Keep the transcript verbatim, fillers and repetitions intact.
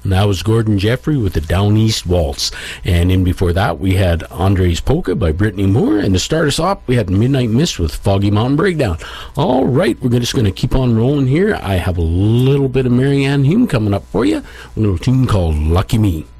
And that was Gordon Jeffrey with the Down East Waltz. And in before that, we had Andre's Polka by Brittany Moore. And to start us off, we had Midnight Mist with Foggy Mountain Breakdown. All right, we're just going to keep on rolling here. I have a little bit of Marianne Hume coming up for you. A little tune called Lucky Me.